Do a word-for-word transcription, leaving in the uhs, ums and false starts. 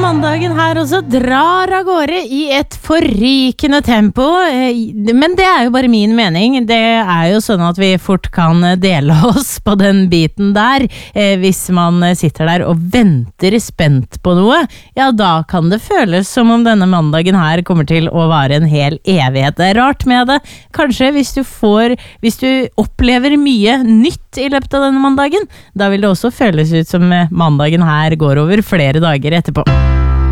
mandagen her også drar av gårde i et forrykende tempo, men det er jo bare min mening. Det er jo sånn at vi fort kan dele oss på den biten der. Hvis man sitter der og venter spent på noe, ja da kan det føles som om denne mandagen her kommer til å vare en hel evighet. Det er rart med det. Kanskje hvis du får, hvis du opplever mye nytt i løpet av denne mandagen, da vil det også føles ut som mandagen her går over flere dager etterpå.